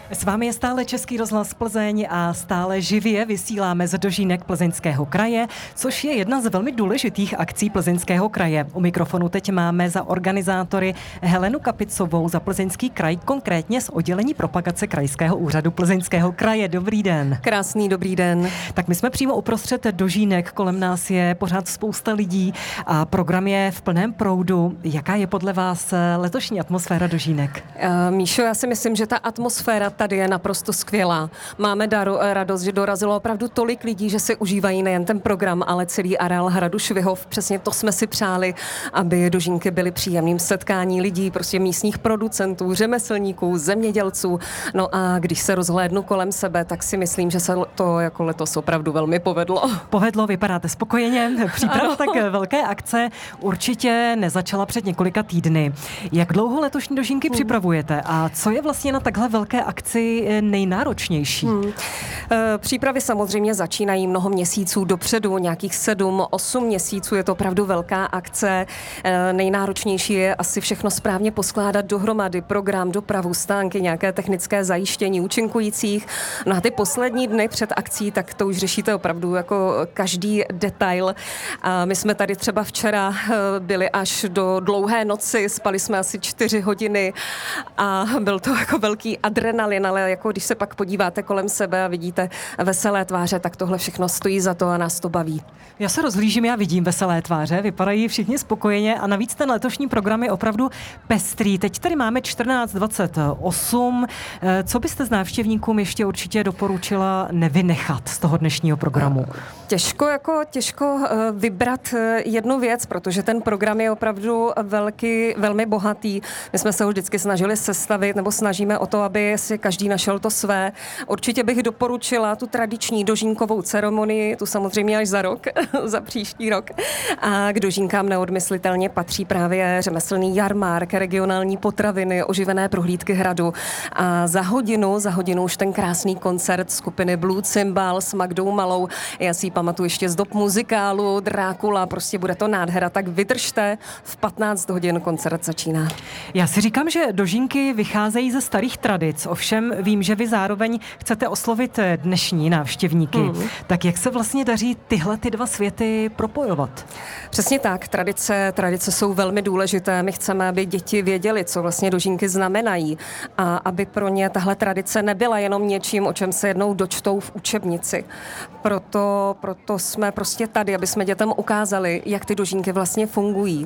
S vámi je stále Český rozhlas Plzeň a stále živě vysíláme z Dožínek Plzeňského kraje, což je jedna z velmi důležitých akcí Plzeňského kraje. U mikrofonu teď máme za organizátory Helenu Kapicovou za Plzeňský kraj, konkrétně z oddělení propagace Krajského úřadu Plzeňského kraje. Dobrý den. Krásný dobrý den. Tak my jsme přímo uprostřed Dožínek, kolem nás je pořád spousta lidí a program je v plném proudu. Jaká je podle vás letošní atmosféra Dožínek? Míšo, já si myslím, že ta atmosféra tady je naprosto skvělá. Máme radost, že dorazilo opravdu tolik lidí, že si užívají nejen ten program, ale celý areál hradu Švihov. Přesně to jsme si přáli, aby Dožínky byly příjemným setkání lidí, prostě místních producentů, řemeslníků, zemědělců. No a když se rozhlédnu kolem sebe, tak si myslím, že se to jako letos opravdu velmi povedlo. Povedlo, vypadáte spokojeně. Příprava tak velké akce určitě nezačala před několika týdny. Jak dlouho letošní Dožínky připravujete a co je vlastně na takhle velké akci nejnáročnější? Přípravy samozřejmě začínají mnoho měsíců dopředu, nějakých 7-8 měsíců, je to opravdu velká akce. Nejnáročnější je asi všechno správně poskládat dohromady, program, dopravu, stánky, nějaké technické zajištění účinkujících. No a ty poslední dny před akcí, tak to už řešíte opravdu jako každý detail. A my jsme tady třeba včera byli až do dlouhé noci, spali jsme asi 4 hodiny a byl to jako velký adrenalin, ale jako když se pak podíváte kolem sebe a vidíte veselé tváře, tak tohle všechno stojí za to a nás to baví. Já se rozhlížím, já vidím veselé tváře, vypadají všichni spokojeně a navíc ten letošní program je opravdu pestrý. Teď tady máme 14:28. Co byste z návštěvníkům ještě určitě doporučila nevynechat z toho dnešního programu? Těžko vybrat jednu věc, protože ten program je opravdu velmi bohatý. My jsme se ho vždycky snažili sestavit, nebo snažíme o to, aby si každý našel to své. Určitě bych doporučila tu tradiční dožínkovou ceremonii, tu samozřejmě až za rok, za příští rok. A k dožínkám neodmyslitelně patří právě řemeslný jarmark, regionální potraviny, oživené prohlídky hradu. A za hodinu už ten krásný koncert skupiny Blue Cymbal s Magdou Malou. Já si ji pamatuju ještě z dob muzikálu Drákula, prostě bude to nádhera, tak vydržte, v 15 hodin koncert začíná. Já si říkám, že Dožínky vycházejí ze starých tradic, ovšem vím, že vy zároveň chcete oslovit dnešní návštěvníky. Tak jak se vlastně daří tyhle ty dva světy propojovat? Přesně tak, tradice jsou velmi důležité. My chceme, aby děti věděly, co vlastně Dožínky znamenají a aby pro ně tahle tradice nebyla jenom něčím, o čem se jednou dočtou v učebnici. Proto jsme prostě tady, aby jsme dětem ukázali, jak ty Dožínky vlastně fungují.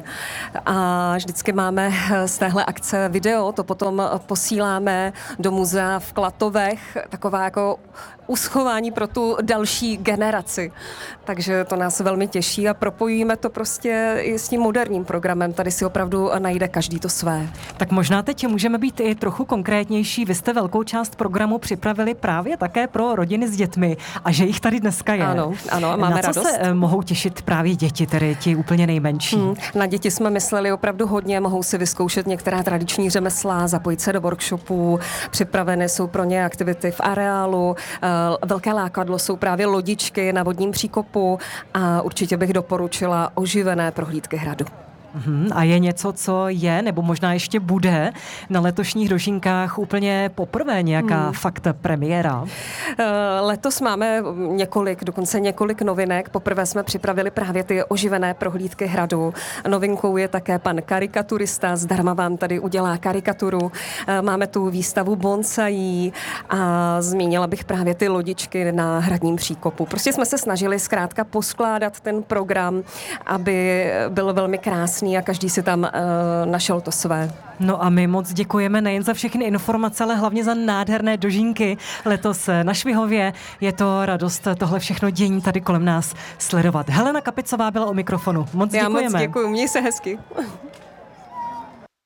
A vždycky máme z téhle akce video, to potom posíláme do muzea v Klatovech, taková jako uschování pro tu další generaci. Takže to nás velmi těší a propojíme to prostě i s tím moderním programem. Tady si opravdu najde každý to své. Tak možná teď můžeme být i trochu konkrétnější. Vy jste velkou část programu připravili právě také pro rodiny s dětmi a že jich tady dneska je. Ano, máme radost. Na co se mohou těšit právě děti, tedy ti úplně nejmenší? Na děti jsme mysleli opravdu hodně, mohou si vyzkoušet některá tradiční řemesla, zapojit se do workshopů, připravené jsou pro ně aktivity v areálu, velké lákadlo jsou právě lodičky na vodním příkopu a určitě bych doporučila oživené prohlídky hradu. A je něco, co je, nebo možná ještě bude na letošních Dožínkách úplně poprvé nějaká fakt premiéra? Letos máme dokonce několik novinek. Poprvé jsme připravili právě ty oživené prohlídky hradu. Novinkou je také pan karikaturista, zdarma vám tady udělá karikaturu. Máme tu výstavu bonsaí a zmínila bych právě ty lodičky na hradním příkopu. Prostě jsme se snažili zkrátka poskládat ten program, aby byl velmi krásný a každý si tam našel to své. No a my moc děkujeme nejen za všechny informace, ale hlavně za nádherné Dožínky letos na Švihově. Je to radost tohle všechno dění tady kolem nás sledovat. Helena Kapicová byla u mikrofonu. Moc děkujeme. Já moc děkuju, měj se hezky.